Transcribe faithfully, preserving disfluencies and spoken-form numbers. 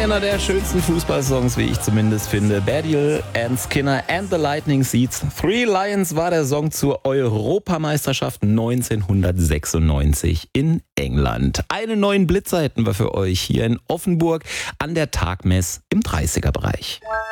Einer der schönsten Fußballsongs, wie ich zumindest finde. Baddiel and Skinner and the Lightning Seeds. Three Lions war der Song zur Europameisterschaft neunzehnhundertsechsundneunzig in England. Einen neuen Blitzer hätten wir für euch hier in Offenburg an der Tagmess im dreißiger Bereich.